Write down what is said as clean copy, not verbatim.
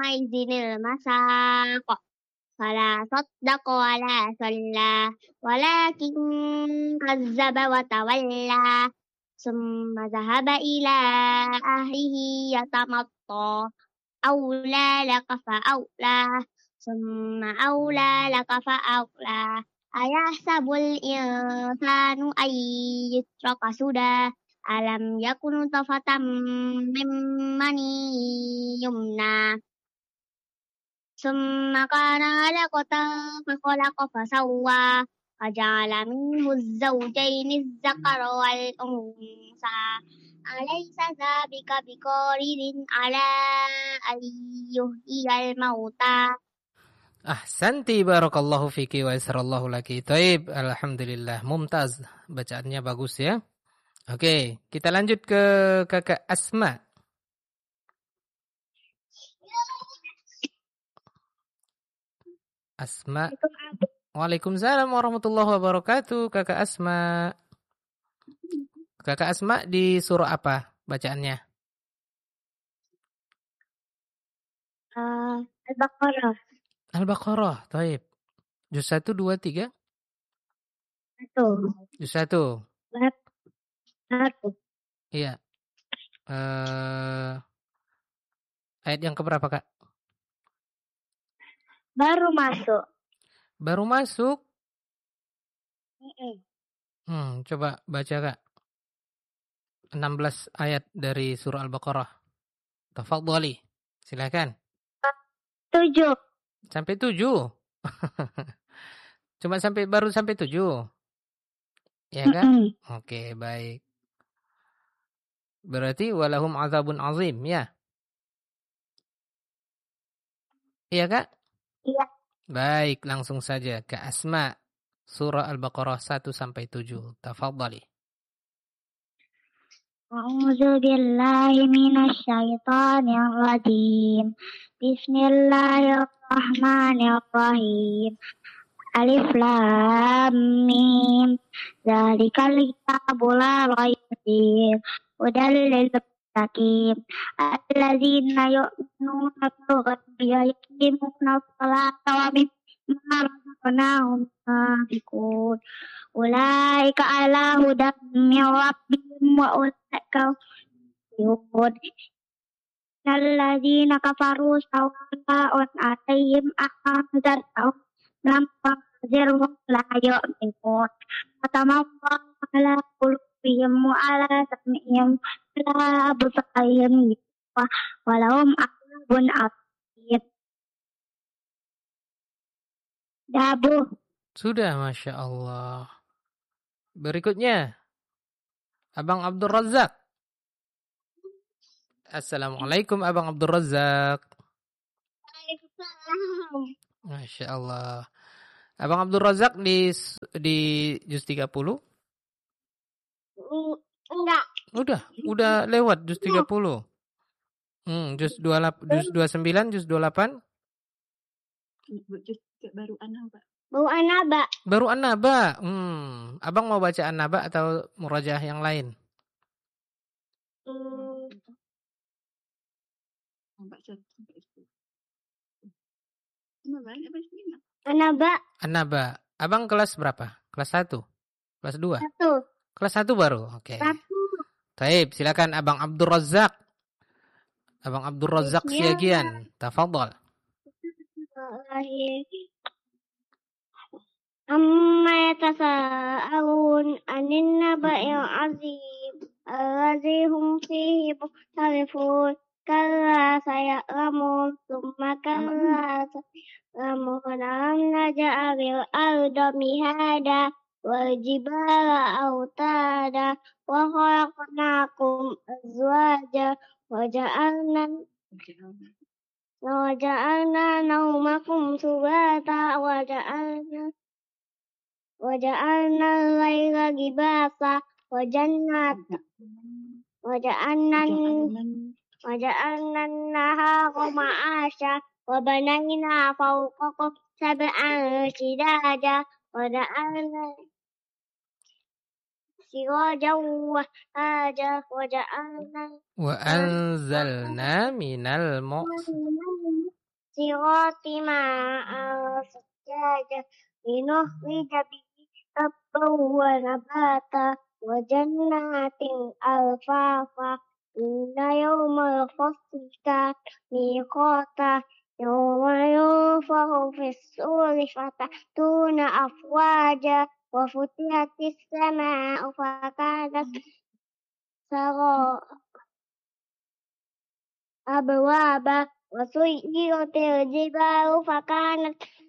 يومئذ المساق فلا صدق ولا صلى ولكن كذب وتولى ثم ذهب إلى أهله يتمطى أولى لك فأولى ثم أولى لك فأولى أيحسب الإنسان أن يترك سدى ألم يكن نطفة من مني يمنى ثم كان علقة فخلق فسوى فجعل منه الزوجين الذكر والأنثى أليس ذلك بقادر على أن يحيي الموتى. Ahsanti barakallahu fiki wa yasrallahu laki. Taib, alhamdulillah. Mumtaz. Bacaannya bagus ya. Oke, kita lanjut ke Kakak Asma. Asma. Waalaikumsalam warahmatullahi wabarakatuh. Kakak Asma. Kakak Asma di surah apa bacaannya? Al-Baqarah. Al-Baqarah, taib. Juz 1, 2, 3? 1. Juz 1. 1. Iya. Ayat yang keberapa, Kak? Baru masuk. Baru masuk? Coba baca, Kak. 16 ayat dari surah Al-Baqarah. Tafadhali. Silakan. 7. Sampai 7. Cuma baru sampai 7. Ya kan? Oke, baik. Berarti walahum azabun azim, ya? Iya, Kak? Iya. Baik, langsung saja ke Asma. Surah Al-Baqarah 1 sampai 7. Tafadhali. A'udzu billahi minasy syaithanir rajim. Bismillahirrahmanirrahim. Alif lam mim. Dzalikal kitabu la raiba fihi hudal lil muttaqin alladzina yu'minuna bil ghaibi wa yuqimuna as-salata wa mimma razaqnahum yunfiqun. Ulaika ala hudan min rabbihim wa ulaika yuhud. Alladzina kafaru sawa'un 'alaihim a'anzartahum lam tunzirhum la yu'minun. Katamallahu ala qulubihim wa ala sam'ihim wa ala absarihim wa lahum a'zabun 'adzim. Dabuh. Sudah, Masya Allah. Berikutnya, Abang Abdul Razak. Assalamualaikum, Abang Abdul Razak. Waalaikumsalam. Masya Allah. Abang Abdul Razak di juz 30? Enggak. Udah lewat juz 30. Juz 29, juz 28. Baru An-Naba. Baru An-Naba. Abang mau baca An-Naba atau murajaah yang lain? An-Naba. Abang kelas berapa? Kelas 1? Kelas 2? 1. Kelas 1 baru. Oke. 1. Taib, silakan Abang Abdul Razak. Abang Abdul Razak Siagian. Tafadhal. Amma yatasaalun 'anil naba'il 'azim alladzi hum fihi mukhtalifun kalla saya'lamun tsumma kalla saya'lamun alam naj'alil arda mihada wal jibala autada wa khalaqnakum azwaja wa ja'alna naumakum subata wa ja'alna al-laila libasa wa ja'alna an-nahara ma'asha wa banayna fawqakum sab'an shidaja wa ja'alna sirajan wahaja wa ja'alna wa anzalna minal الصراط ماء ثجاجا لنخرج به حبا ونباتا وجنات ألفافا إن يوم الفصل كان ميقاتا يوم ينفخ في الصور فتأتون أفواجا وفتحت السماء فكانت أبوابا وسيرت الجبال فكانت